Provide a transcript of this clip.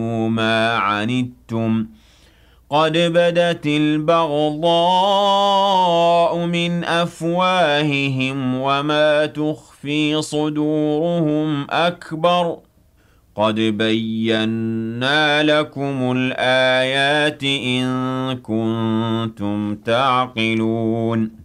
ما عنتم قد بدت البغضاء من أفواههم وما تخفي صدورهم أكبر قد بينا لكم الآيات إن كنتم تعقلون